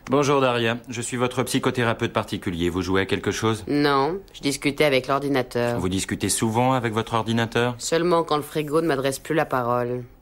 Bonjour Daria, je suis votre psychothérapeute particulier. Vous jouez à quelque chose? Non, je discutais avec l'ordinateur. Vous discutez souvent avec votre ordinateur? Seulement quand le frigo ne m'adresse plus la parole.